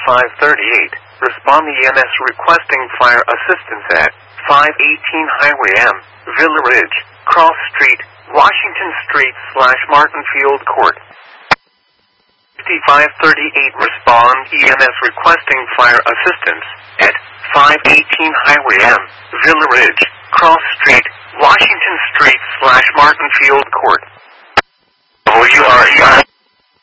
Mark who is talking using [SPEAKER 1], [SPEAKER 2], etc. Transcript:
[SPEAKER 1] 5538. Respond EMS requesting fire assistance at 518 Highway M, Villa Ridge, Cross Street, Washington Street / Martinfield Court. 5538. Respond EMS requesting fire assistance at 518 Highway M, Villa Ridge, Cross Street, Washington Street / Martinfield Court. WREI